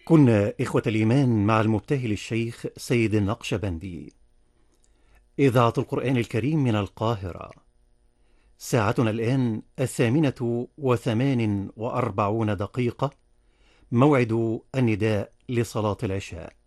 كنا إخوة الإيمان مع المبتهل الشيخ سيد النقشبندي. إذاعة القرآن الكريم من القاهرة. ساعتنا الآن 8:48 موعد النداء لصلاة العشاء.